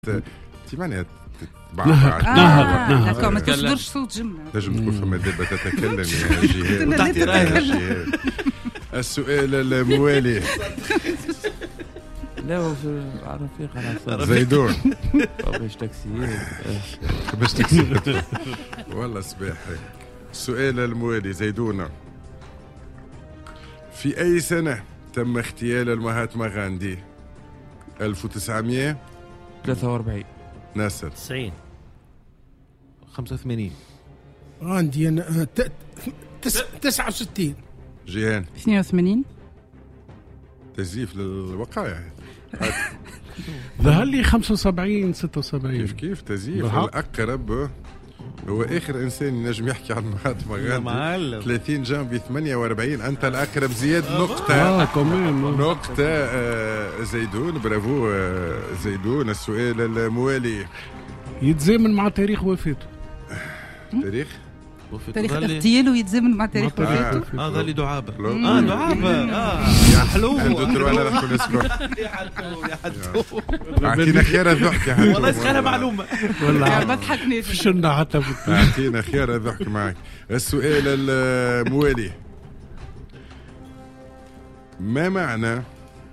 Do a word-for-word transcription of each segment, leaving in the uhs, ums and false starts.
انت معناها نهر نهر نهر ما تصدرش صوت جمله. لازم تكون فما دابا تتكلم يا جهاد تحتي رايها. السؤال الموالي لا هو في عرفيق على زيدون باش تكسير باش تكسير والله صباح. السؤال الموالي زيدون، في أي سنة تم اغتيال المهاتما غاندي؟ ألف وتسعمية ثلاثة وأربعين ناصر تسعين خمسة وثمانين غاندي أنا تسعة وستين جيهان اثنين وثمانين تزييف للوقائع. ظهر لي خمسة وسبعين ستة وسبعين. كيف كيف تزييف الأقرب هو آخر إنسان ينجم يحكي عن مهاتما غاندي ثلاثين جانفي ثمانية وأربعين. أنت الأقرب زياد نقطة. آه كمان نقطة. آه زيدون برافو. آه زيدون. السؤال الموالي يتزامن مع تاريخ وفاته. تاريخ تاريخ اغتياله يتزامن مع تاريخ وفاته. اه ظل لي دعابة. اه دعابة اه يا حلو عنده تروى انا نحكي نسكر يا حلو يا حلو. اعطينا خيار الضحك يا حلو. والله يسخرها معلومة والله ما تضحكنيش. فشلنا حتى اعطينا خيار الضحك معك. السؤال الموالي، ما معنى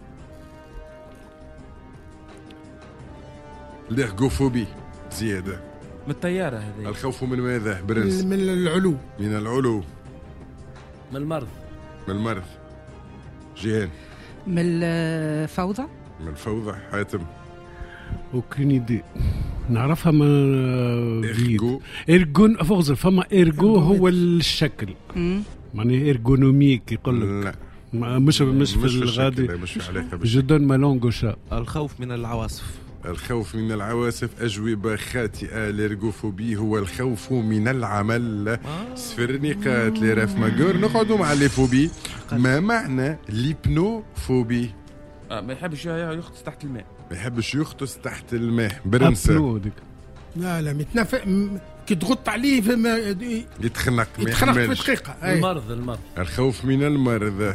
الارغوفوبي؟ زيادة من الطيارة هذه. الخوف من ماذا برنس؟ من العلو. من العلو. من المرض. من المرض. جيهان من الفوضى. من الفوضى. حاتم وكين يدي نعرفها من إرغو. إرغون فوزر فما إرغو هو الشكل امم معناه إرغونوميك يقول لك. لا مش مش في مش الغادي مش في علاقة جدون مالونغوشا. الخوف من العواصف. الخوف من العواصف. أجوبة خاطئة. الإرغوفوبي هو الخوف من العمل. صفر نقاط لراف ماجور. نقعدوا مع الليفوبي. ما معنى ليبنوفوبي؟ آه ما يحبش يغطس تحت الماء. ما يحبش يغطس تحت الماء. برنس لا لا متنفق كي تغط عليه فما يتخنق يتخنق في دقيقة. المرض. المرض. الخوف من المرض.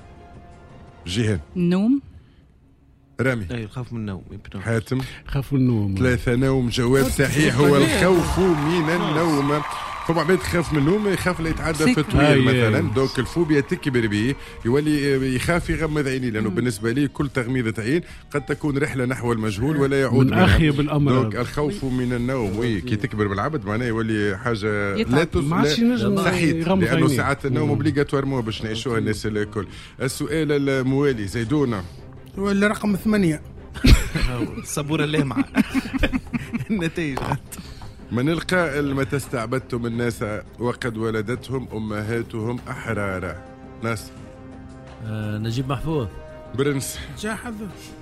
جيهان النوم. رامي اي الخوف من النوم. حاتم خاف النوم. ثلاثة نوم. جواب صحيح هو الخوف من النوم. فما عباد تخاف من النوم يخاف لا يتعدى في الطويل مثلا. دوك الفوبيا تكبر به يولي يخاف يغمض عينيه لانه بالنسبه لي كل تغميضه عين قد تكون رحله نحو المجهول ولا يعود من اخيب الامراض. دوك الخوف من النوم وي كي تكبر بالعبد معناه يولي حاجه لا تنجم صحيح لانه ساعات النوم اوبليغاتوار مو باش نعيشوها الناس الكل. السؤال الموالي زيدونه، ولا رقم ثمانية الصبورة اللامعة. النتائج. من القائل متى استعبدتم الناس وقد ولدتهم أمهاتهم أحرارا؟ ناس آه نجيب محفوظ. برنس جاحظ.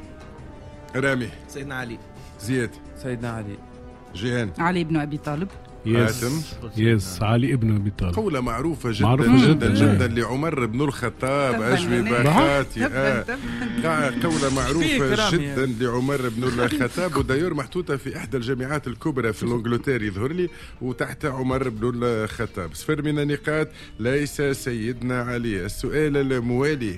رامي سيدنا علي. زياد سيدنا علي. جيهان علي بن أبي طالب. يس يس علي ابن أبي طالب. قولة معروفة جدا معروفة جدا جدا, جدا لعمر بن الخطاب. أجوبة خاطئة. قولة معروفة جدا لعمر بن الخطاب ودايور محطوطة في إحدى الجامعات الكبرى في الإنجلترا يظهر لي وتحت عمر بن الخطاب. صفر من النقاط. ليس سيدنا علي. السؤال الموالي،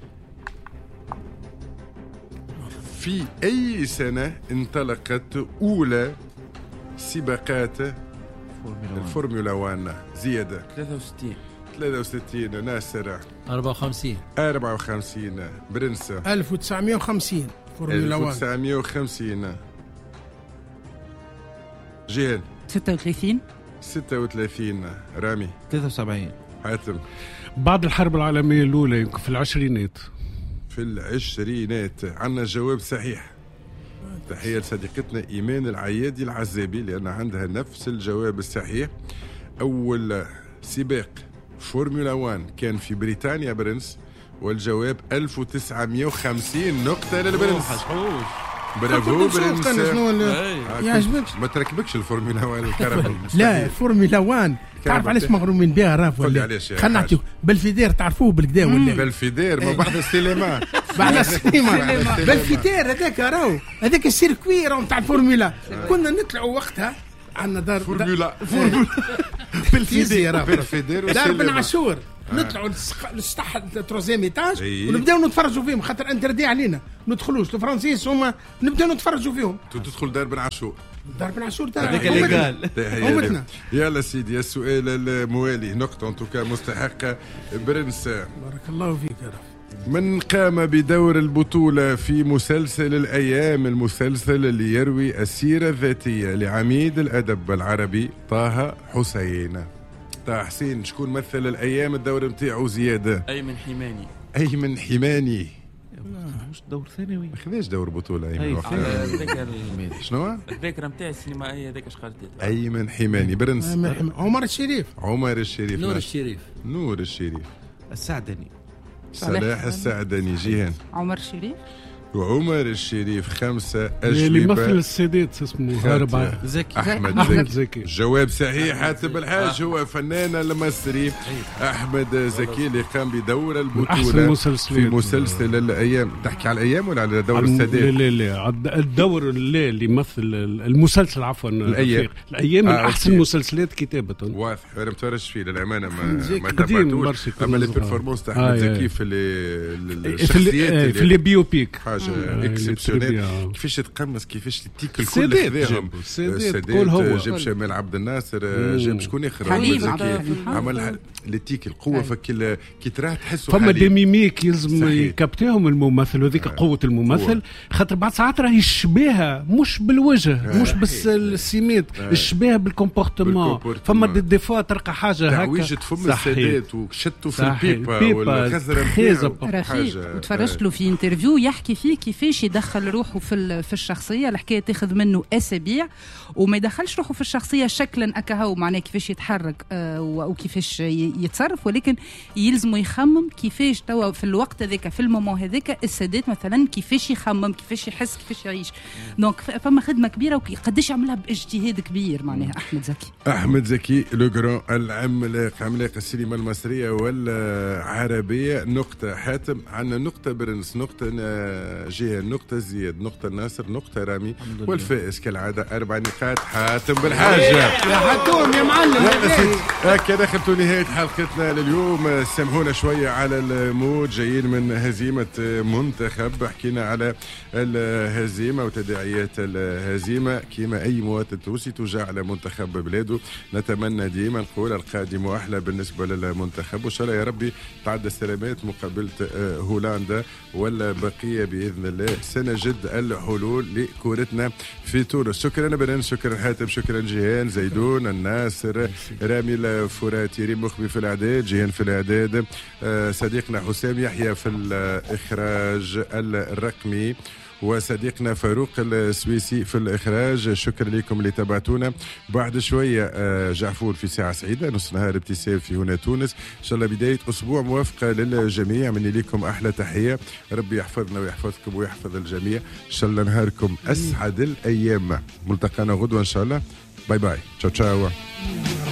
في أي سنة انطلقت أولى سباقات الفورمولا واحد؟ زيادة ثلاثة وستين. ثلاثة وستين. ناصر أربعة وخمسين. أربعة وخمسين. برنس ألف وتسعمية وخمسين. فورمولا واحد ألف وتسعمية وخمسين. جيهان ستة وثلاثين. ستة وثلاثين. رامي ثلاثة وسبعين. حاتم بعد الحرب العالمية الأولى يمكن في العشرينات. في العشرينات. عنا جواب صحيح. تحية لصديقتنا إيمان العيادي العزابي لأن عندها نفس الجواب الصحيح. أول سباق فورمولا واحد كان في بريطانيا برنس والجواب ألف وتسعمية وخمسين. نقطة للبرنس. برافو برنس. يعجبك ما تركبكش الفورمولا واحد الكهرباء. لا فورمولا واحد تعرف علاش مغرومين بها راف ولا خلينا نعطيو بالفيدير تعرفوه بالكدا ولا بالفيدير ما بعد السينما. بعد السينما بالفيدير هذاك راهو هذاك السيركوي راهو تاع الفورمولا. كنا نطلعوا وقتها عندنا دار فورمولا بالفيدير بالفيدير دار بن عاشور نطلعوا للسطح التروزيام ايتاج إيه. ونبداو نتفرجوا فيهم خاطر انتردي علينا ندخلوش الفرنسيس هما نبداو نتفرجوا فيهم. تدخل دار بن عاشور. دار بن عاشور دار هذاك اللي قال همتنا. يلا سيدي السؤال الموالي نقطة انتوكا مستحقة برنس. بارك الله فيك يا رب. من قام بدور البطولة في مسلسل الأيام، المسلسل اللي يروي السيرة الذاتية لعميد الأدب العربي طه حسين؟ طه حسين شكون مثل الأيام الدور متاعو زيادة؟ أيمن حماني. أيمن حماني مش دور ثانوي ما خذاش دور بطولة أيمن أي هذاك شنو؟ الذاكرة نتاعي السينمائية هذاك اش قالت أيمن حماني برنس. عمر الشريف. عمر الشريف. نور الشريف. نور الشريف. السعدني. صلاح السعدني. جيهان. عمر الشريف. وعمر الشريف خمسة اللي أجوبة. مثل السادات اسمه أربعة. زكي. أحمد, أحمد زكي. زكي. جواب صحيح. حاتم الحاج هو فنان المصري أحمد زكي اللي قام بدور البطولة في مسلسل الأيام. تحكي على الأيام ولا على دور السادات؟ لا لا لا الدور اللي يمثل المسلسل عفوا الأيام. الأيام آه من أحسن المسلسلات كتابة. واضح أنا متفرج فيه للأمانة ما ما تبعتوش. أما البرفورمانس تاع أحمد زكي في الشخصيات في البيوبيك حاجة اكسبسيونيل. كيفاش تقمص كيفاش تيك الكل خذاهم. السادات هو جاب شمال عبد الناصر جاب شكون اخر عمل لتيك القوه فك كي تراه تحسوا فما ديميميك يلزم يكابتيهم الممثل وذيك آه. قوه الممثل خاطر بعض ساعات راه يشبهها مش بالوجه آه. مش بس السيميت آه. الشبه بالكومبورتمون. فما دي فوا تلقى حاجه هكا تعويجه فم السادات وشتوا في البيبا والخزره نتاعو. وتفرجت له في انترفيو يحكي فيه كيفاش يدخل روحه في في الشخصيه. الحكايه تاخذ منه اسابيع وما يدخلش روحه في الشخصيه شكلا اكاهو معناه كيفاش يتحرك آه وكيفاش يتصرف ولكن يلزمه يخمم كيفاش توا في الوقت هذاك في المومون هذاك السادات مثلا كيفاش يخمم كيفاش يحس كيفاش يعيش. دونك فما خدمه كبيره وقداش يعملها باجتهاد كبير معناها احمد زكي. احمد زكي لو جران العملاق عملاق السينما المصريه والعربيه. نقطه حاتم عندنا نقطه برنس نقطه جهه نقطه زياد نقطه ناصر نقطه رامي والفائز كالعاده اربع نقاط حاتم بالحاجه. يا حاتم يا معلم هكا دخلت نهايه حلقتنا لليوم. سامحونا شويه على المود جايين من هزيمه منتخب. حكينا على الهزيمه وتداعيات الهزيمه كما اي مواطن تونسي توجع على منتخب بلاده. نتمنى ديما نقول القادم احلى بالنسبه للمنتخب وان شاء الله يا ربي تعدى السلامات مقابله هولندا ولا بقيه باذن الله سنجد الحلول لكورتنا في تونس. شكرا برنس شكرا حاتم شكرا جيهان زيدون الناصر رامي الفراتي ريم مخبي في الاعداد جيهان في الاعداد صديقنا حسام يحيى في الاخراج الرقمي وصديقنا فاروق السويسي في الإخراج. شكرا لكم اللي تابعتونا. بعد شوية جعفور في ساعة سعيدة نص نهار ابتسام في هنا تونس إن شاء الله بداية أسبوع موافقة للجميع. مني لكم أحلى تحية ربي يحفظنا ويحفظكم ويحفظ الجميع إن شاء الله نهاركم أسعد الأيام. ملتقانا غدوة إن شاء الله. باي باي تشاو تشاو.